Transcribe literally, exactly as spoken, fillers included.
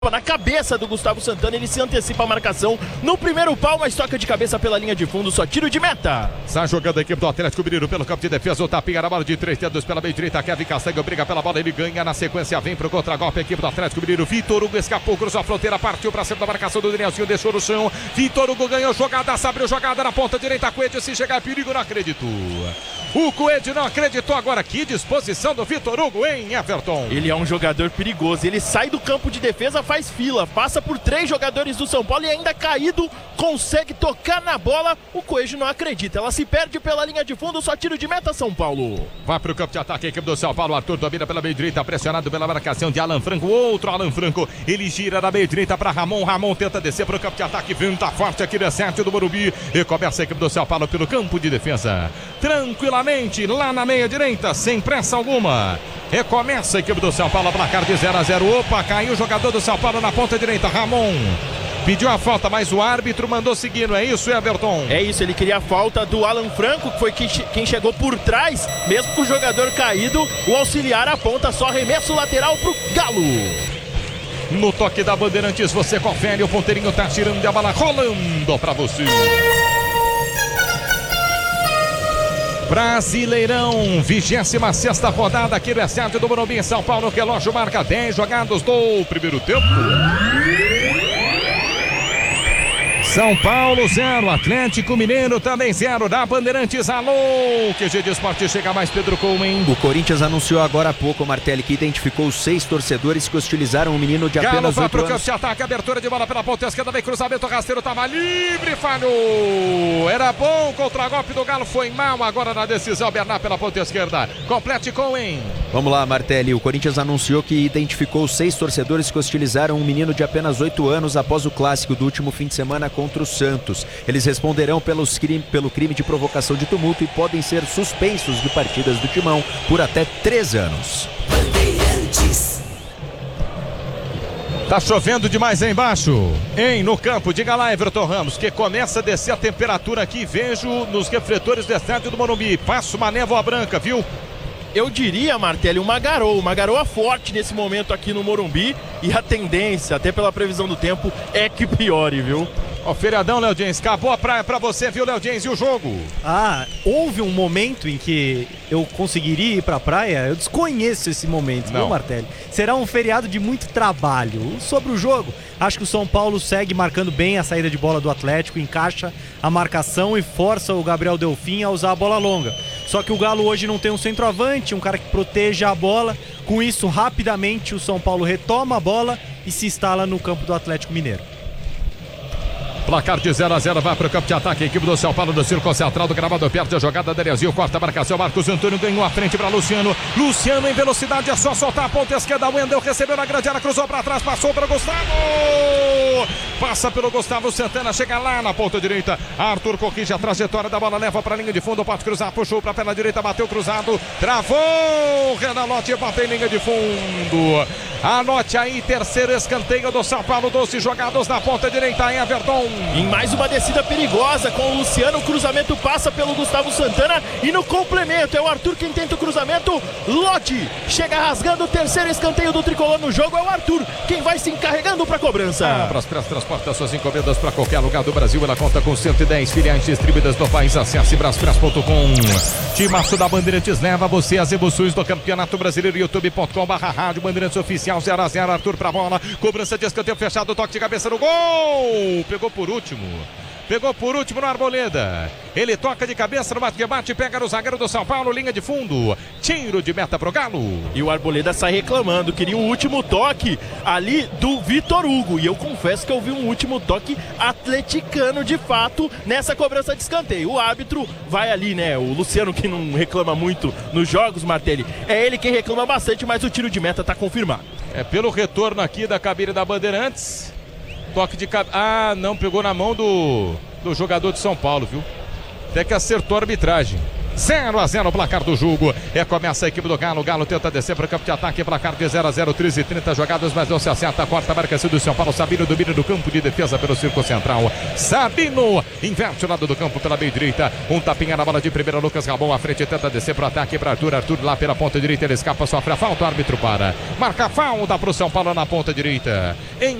Na cabeça do Gustavo Santana, ele se antecipa a marcação no primeiro pau, mas toca de cabeça pela linha de fundo, só tiro de meta. Está jogando a equipe do Atlético Mineiro pelo campo de defesa, o tapinha na bola de três dedos pela meia direita, Kevin Castanho briga pela bola, ele ganha, na sequência vem pro contra-golpe a equipe do Atlético Mineiro, Vitor Hugo escapou, cruzou a fronteira, partiu pra cima da marcação do Danielzinho, deixou no chão, Vitor Hugo ganhou jogada, abriu jogada na ponta direita, Coelho, se chegar a perigo, não acreditou. O Coelho não acreditou agora, que disposição do Vitor Hugo, hein, Everton? Ele é um jogador perigoso, ele sai do campo de defesa, faz fila, passa por três jogadores do São Paulo e ainda caído, consegue tocar na bola, o Coelho não acredita, ela se perde pela linha de fundo, só tiro de meta São Paulo. Vai pro campo de ataque a equipe do São Paulo, Arthur domina pela meia direita, pressionado pela marcação de Alan Franco, outro Alan Franco, ele gira da meia direita para Ramon, Ramon tenta descer pro campo de ataque, venta forte aqui na sete do Morumbi e começa a equipe do São Paulo pelo campo de defesa, tranquilamente lá na meia direita, sem pressa alguma. Recomeça a equipe do São Paulo, placar de zero a zero. Opa, caiu o jogador do São Paulo na ponta direita, Ramon. Pediu a falta, mas o árbitro mandou seguir, não é isso, Everton? É isso, ele queria a falta do Alan Franco, que foi quem chegou por trás, mesmo com o jogador caído, o auxiliar aponta só arremesso lateral pro Galo. No toque da Bandeirantes, você confere, o ponteirinho tá tirando a bola, rolando pra você. Brasileirão, vigésima sexta rodada aqui no estádio do Morumbi em São Paulo, relógio marca dez jogados do primeiro tempo. São Paulo zero, Atlético Mineiro também zero, da Bandeirantes, alô, Q G de Esporte, chega mais Pedro Cohen. O Corinthians anunciou agora há pouco, Martelli, que identificou seis torcedores que hostilizaram um menino de Galo apenas vai oito pro anos. campo de ataque, abertura de bola pela ponta esquerda, vem cruzamento, rasteiro tava livre, falhou. Era bom, contra-golpe do Galo, foi mal agora na decisão, Bernard pela ponta esquerda, complete Cohen. Vamos lá, Martelli, o Corinthians anunciou que identificou seis torcedores que hostilizaram um menino de apenas oito anos após o clássico do último fim de semana contra o Santos. Eles responderão pelos crime, pelo crime de provocação de tumulto e podem ser suspensos de partidas do Timão por até três anos. Tá chovendo demais aí embaixo, hein, no campo, diga lá, Everton Ramos, que começa a descer a temperatura aqui, vejo nos refletores do estádio do Morumbi, passa uma névoa branca, viu? Eu diria, Martelli, uma garoa, uma garoa forte nesse momento aqui no Morumbi, e a tendência, até pela previsão do tempo, é que piore, viu? Ó, feriadão, Léo James, acabou a praia pra você, viu, Léo James, e o jogo? Ah, houve um momento em que eu conseguiria ir pra praia, eu desconheço esse momento, Não. viu, Martelli? Será um feriado de muito trabalho. Sobre o jogo, acho que o São Paulo segue marcando bem a saída de bola do Atlético, encaixa a marcação e força o Gabriel Delfim a usar a bola longa. Só que o Galo hoje não tem um centroavante, um cara que proteja a bola. Com isso, rapidamente o São Paulo retoma a bola e se instala no campo do Atlético Mineiro. Placar de zero a zero, vai para o campo de ataque, a equipe do São Paulo do Círculo Central do gramado, perde a jogada, Danielzinho, corta a marcação, Marcos Antônio ganhou a frente para Luciano, Luciano em velocidade, é só soltar a ponta esquerda, Wendel recebeu na grande área, cruzou para trás, passou para o Gustavo, passa pelo Gustavo Santana, chega lá na ponta direita, Arthur corrige a trajetória da bola, leva para a linha de fundo, pode cruzar, puxou para a perna direita, bateu cruzado, travou, Renan Lote, bateu em linha de fundo, anote aí, terceiro escanteio do São Paulo, doze jogados na ponta direita, Everton. Em mais uma descida perigosa com o Luciano, o cruzamento passa pelo Gustavo Santana e no complemento é o Arthur quem tenta o cruzamento, Lodi chega rasgando o terceiro escanteio do tricolor no jogo, é o Arthur quem vai se encarregando para a cobrança. A Braspress transporta suas encomendas para qualquer lugar do Brasil, ela conta com cento e dez filiais distribuídas no país, acesse braspress ponto com. Timaço da Bandeirantes leva você às emoções do Campeonato Brasileiro, youtube ponto com barra rádio Bandeirantes Oficial, zero a zero, Arthur pra bola, cobrança de escanteio fechado, toque de cabeça no gol, pegou por último, pegou por último no Arboleda, ele toca de cabeça no bate-bate, pega no zagueiro do São Paulo, linha de fundo, tiro de meta pro Galo. E o Arboleda sai reclamando, queria um último toque ali do Vitor Hugo, e eu confesso que eu vi um último toque atleticano de fato nessa cobrança de escanteio. O árbitro vai ali, né, o Luciano que não reclama muito nos jogos, Martelli, é ele quem reclama bastante, mas o tiro de meta tá confirmado. É pelo retorno aqui da cabine da Bandeirantes, toque de cabeça, ah, não, pegou na mão do, do jogador de São Paulo, viu? Até que acertou a arbitragem. zero a zero o placar do jogo. É, começa a equipe do Galo. O Galo tenta descer para o campo de ataque. Placar de zero a zero, treze e trinta jogadas, mas não se acerta. A quarta marca do São Paulo. Sabino domina do campo de defesa pelo círculo central. Sabino inverte o lado do campo pela meia direita. Um tapinha na bola de primeira. Lucas Ramon à frente, tenta descer para o ataque para Arthur. Arthur lá pela ponta direita. Ele escapa, sofre a falta. O árbitro para. Marca a falta para o São Paulo na ponta direita. Em